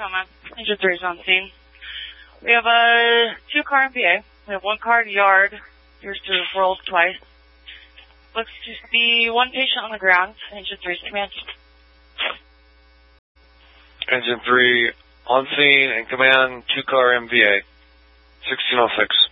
Tacoma. Engine 3 is on scene. We have a 2-car MVA. We have 1 car yard. Yours to have rolled twice. Looks to be 1 patient on the ground. Engine 3's command. Engine 3 on scene and command, 2-car MVA. 1606.